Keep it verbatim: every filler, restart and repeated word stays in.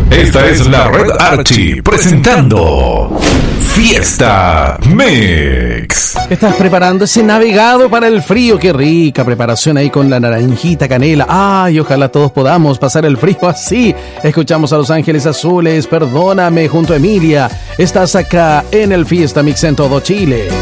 Esta es la Red Archie presentando Fiesta Mix. Estás preparando ese navegado para el frío. Qué rica preparación ahí con la naranjita canela. Ay, ojalá todos podamos pasar el frío así. Escuchamos a Los Ángeles Azules, Perdóname, junto a Emilia. Estás acá en el Fiesta Mix en todo Chile.